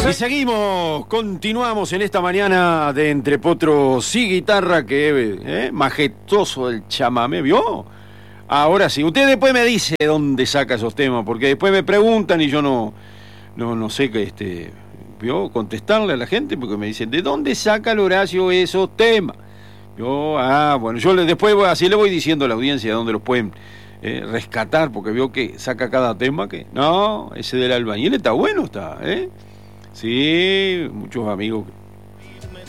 Y seguimos, continuamos en esta mañana de Entre Potros y Guitarra, que majestuoso el chamamé, ¿vio? Ahora sí, usted después me dice dónde saca esos temas, porque después me preguntan y yo no sé qué, ¿vio? Contestarle a la gente, porque me dicen, ¿de dónde saca el Horacio esos temas? Bueno, yo después así le voy diciendo a la audiencia dónde los pueden rescatar, porque veo que saca cada tema que... No, ese del albañil está bueno, está, ¿eh? Sí, muchos amigos